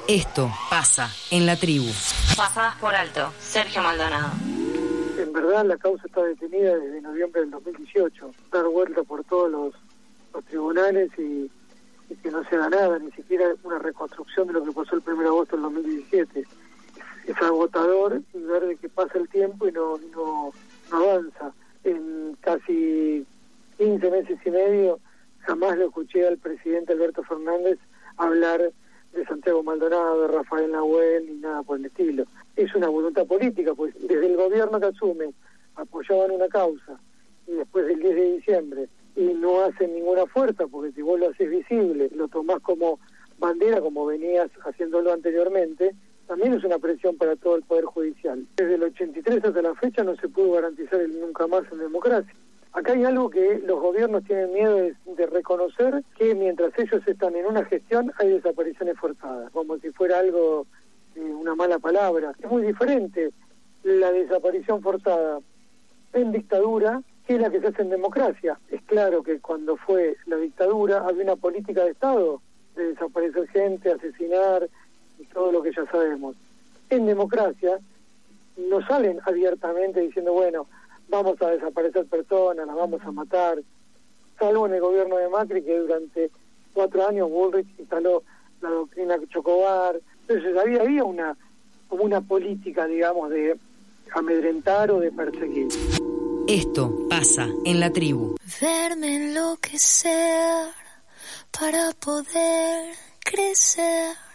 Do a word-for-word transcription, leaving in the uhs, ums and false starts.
Esto pasa en la tribu. Pasadas por alto, Sergio Maldonado. En verdad la causa está detenida desde noviembre del dos mil dieciocho. Dar vuelta por todos los, los tribunales y, y que no se haga nada, ni siquiera una reconstrucción de lo que pasó el primero de agosto del dos mil diecisiete. Es, es agotador y ver de que pasa el tiempo y no, y no, no avanza. En casi quince meses y medio jamás lo escuché al presidente Alberto Fernández hablar de Santiago Maldonado, de Rafael Nahuel, ni nada por el estilo. Es una voluntad política, pues desde el gobierno que asume apoyaban una causa y después del diez de diciembre y no hacen ninguna fuerza, porque si vos lo haces visible, lo tomás como bandera, como venías haciéndolo anteriormente, también es una presión para todo el Poder Judicial. Desde el ochenta y tres hasta la fecha no se pudo garantizar el nunca más en democracia. Acá hay algo que los gobiernos tienen miedo de, de reconocer, que mientras ellos están en una gestión hay desapariciones forzadas, como si fuera algo, eh, una mala palabra. Es muy diferente la desaparición forzada en dictadura que la que se hace en democracia. Es claro que cuando fue la dictadura había una política de Estado de desaparecer gente, asesinar y todo lo que ya sabemos. En democracia no salen abiertamente diciendo, bueno, vamos a desaparecer personas, las vamos a matar, salvo en el gobierno de Macri, que durante cuatro años Bullrich instaló la doctrina Chocobar. Entonces había, había una como una política, digamos, de amedrentar o de perseguir. Esto pasa en la tribu. Verme enloquecer para poder crecer.